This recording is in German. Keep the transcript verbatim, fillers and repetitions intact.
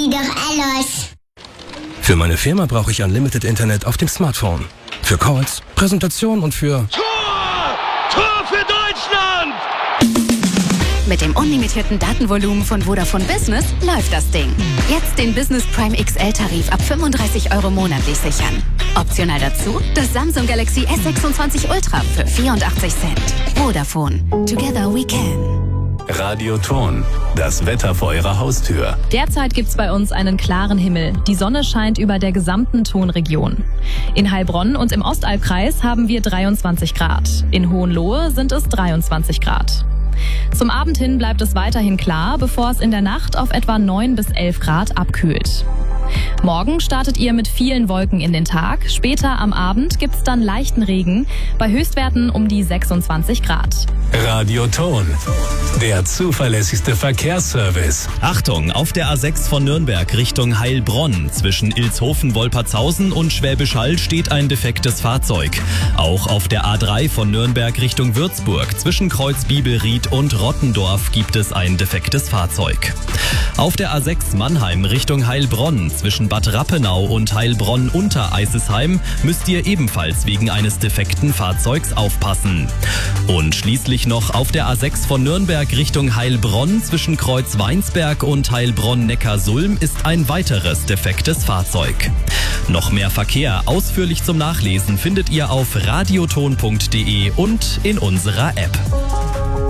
sie doch alles. Für meine Firma brauche ich Unlimited Internet auf dem Smartphone. Für Calls, Präsentationen und für... Tor! Tor für Deutschland! Mit dem unlimitierten Datenvolumen von Vodafone Business läuft das Ding. Jetzt den Business Prime X L-Tarif ab fünfunddreißig Euro monatlich sichern. Optional dazu das Samsung Galaxy S sechsundzwanzig Ultra für vierundachtzig Cent. Vodafone. Together we can. Radio Ton, das Wetter vor Ihrer Haustür. Derzeit gibt's bei uns einen klaren Himmel. Die Sonne scheint über der gesamten Tonregion. In Heilbronn und im Ostalbkreis haben wir dreiundzwanzig Grad. In Hohenlohe sind es dreiundzwanzig Grad. Zum Abend hin bleibt es weiterhin klar, bevor es in der Nacht auf etwa neun bis elf Grad abkühlt. Morgen startet ihr mit vielen Wolken in den Tag. Später am Abend gibt's dann leichten Regen, bei Höchstwerten um die sechsundzwanzig Grad. Radio Ton, der zuverlässigste Verkehrsservice. Achtung, auf der A sechs von Nürnberg Richtung Heilbronn zwischen Ilshofen-Wolpertshausen und Schwäbisch Hall steht ein defektes Fahrzeug. Auch auf der A drei von Nürnberg Richtung Würzburg zwischen Kreuz Bibelried und Rottendorf gibt es ein defektes Fahrzeug. Auf der A sechs Mannheim Richtung Heilbronn zwischen Bad Rappenau und Heilbronn unter Eisesheim müsst ihr ebenfalls wegen eines defekten Fahrzeugs aufpassen. Und schließlich noch auf der A sechs von Nürnberg Richtung Heilbronn zwischen Kreuz Weinsberg und Heilbronn-Neckarsulm ist ein weiteres defektes Fahrzeug. Noch mehr Verkehr ausführlich zum Nachlesen findet ihr auf radioton punkt de und in unserer App.